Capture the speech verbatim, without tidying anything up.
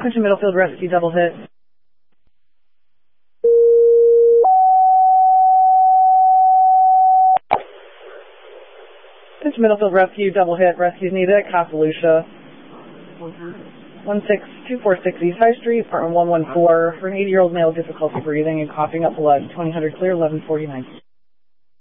Attention Middlefield Rescue double hit. Attention Middlefield Rescue double hit. Rescues needed at Casa Lucia. one six two four six East High Street, apartment one one four, for an eighty-year-old male with difficulty breathing and coughing up blood. twenty hundred clear, eleven forty-nine.